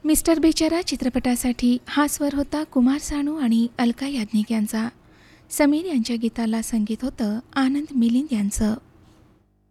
Mister बेचारा चित्रपटासाठी हा स्वर होता कुमार सानू आणि अलका याज्ञिक यांचा. समीर यांच्या गीताला संगीत होतं आनंद मिलिंद यांचं.